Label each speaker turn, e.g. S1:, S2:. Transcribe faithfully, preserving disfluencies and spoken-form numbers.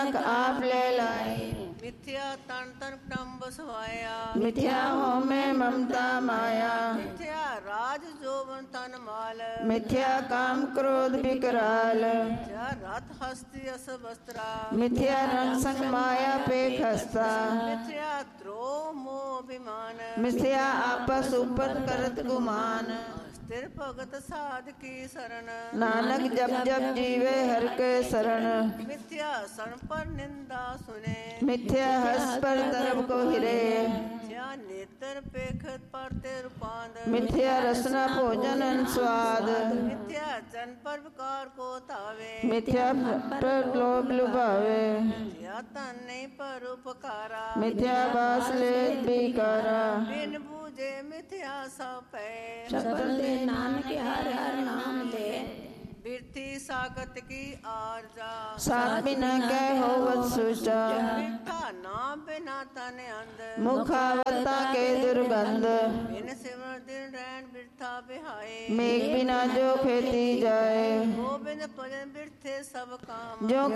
S1: ਆਪ ਲੈ ਲਾਏ।
S2: ਮਿਥਿਆ ਤਨ ਤਨ ਟੰਬ ਸਵਾਇਆ,
S1: ਮਿਥਿਆ ਹੋਮੈ ਮਮਤਾ ਮਾਇਆ।
S2: ਮਿਥਿਆ ਰਾਜ ਜੋਬਨ ਤਨ ਮਾਲ,
S1: ਮਿਥਿਆ ਕਾਮ ਕ੍ਰੋਧ ਵਿਕਰਾਲ।
S2: ਮਿਥਿਆ ਰਥ ਹਸਤੀ ਅਸ ਵਸਤਰਾ,
S1: ਮਿਥਿਆ ਰੰਗ ਸੰਗ ਮਾਇਆ ਪੇਖ ਹਸਤਾ।
S2: ਮਿਥਿਆ ਦ੍ਰੋਹ ਮੋਹ ਅਭਿਮਾਨ,
S1: ਮਿਥਿਆ ਆਪਸ ਉਪਰ ਕਰਤ ਗੁਮਾਨ।
S2: ਸਥਿਰ ਭਗਤ ਸਾਧ ਕੀ ਸਰਣ,
S1: ਨਾਨਕ ਜਪ ਜਪ ਜੀਵੇ ਹਰਿ ਕੇ ਸਰਣ।
S2: ਮਿਥਿਆ ਸਣ ਪਰ ਨਿੰਦਾ ਸੁਨੇ,
S1: ਮਿਥਿਆ ਹਸ ਪਰ ਤਰਬ ਕੋ ਹਿਰੇ।
S2: ਮਿਥਿਆ ਨੇਤਰ ਪੇਖਤ ਪਰ ਤੇ ਰੂਪਾਂਦ,
S1: ਮਿਥਿਆ ਰਸਨਾ ਭੋਜਨ ਅਨ ਸਵਾਦ।
S2: ਮਿਥਿਆ ਜਨ ਪਰ ਵਿਕਾਰ ਕੋ ਧਾਵੇ,
S1: ਮਿਥਿਆ ਪਰ ਲੋਭ ਲੁਭਾਵੇ।
S2: ਮਿਥਿਆ ਤਨ ਨਹੀਂ ਪਰ ਉਪਕਾਰਾ,
S1: ਮਿਥਿਆ ਬਾਸ ਲੈ ਬਿਕਾਰਾ।
S2: ਬਿਨ ਬੂਝੇ ਮਿਥਿਆ ਸਭ ਪੈ,
S1: ਸ਼ਬਦ ਦੇ ਨਾਨਕ ਹਰਿ ਹਰਿ ਨਾਮ ਲੈ।
S2: ਬਿਰਥੀ ਸਾਖਤ ਕੀ ਆਰਜਾ,
S1: ਸਾਥ ਬਿਨਾ ਕਹਿ ਹੋਵਤ ਸੁਚਾ।
S2: ਬਿਰਥਾ ਨਾਮ ਬਿਨਾ ਤਨ ਅੰਧ,
S1: ਮੁਖਾਵਤਾ ਕੇ ਦੁਰਗੰਧ।
S2: ਬਿਨ ਸਿਮਰ ਦਿਨ ਰਹਿਣ ਬਿਰਥਾ ਬਿਹਾਏ,
S1: ਮੇਘ ਬਿਨਾ ਜੋ ਖੇਤੀ ਜਾਏ।
S2: ਗੋਬਿੰਦ ਭਜਨ ਬਿਰਥੇ ਸਭ ਕਾਮ,
S1: ਜੋ